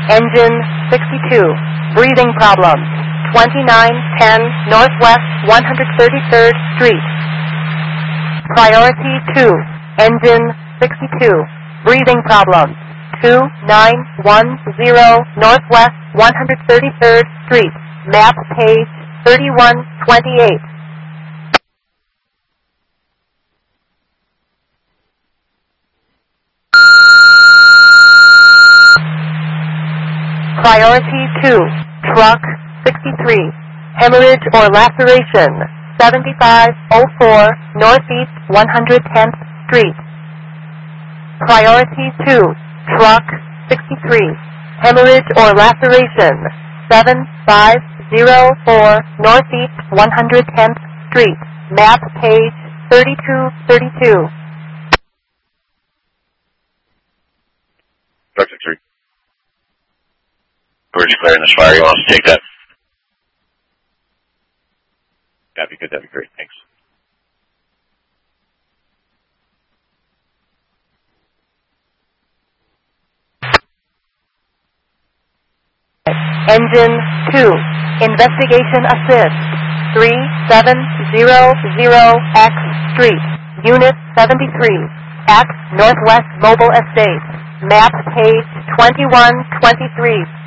Engine 62. Breathing problems. 2910 Northwest 133rd Street. Priority 2. Engine 62. Breathing problems. 2910 Northwest 133rd Street. Map page 3128. Priority 2. Truck 63. Hemorrhage or laceration. 7504 Northeast 110th Street. Priority 2. Truck 63. Hemorrhage or laceration. 7504 Northeast 110th Street. Map page 3232. Truck 63. We're declaring this fire. You want us to take that? That'd be good. That'd be great. Thanks. Engine 2. Investigation assist. 3700X Street. Unit 73. At Northwest Mobile Estate. Map page 2123.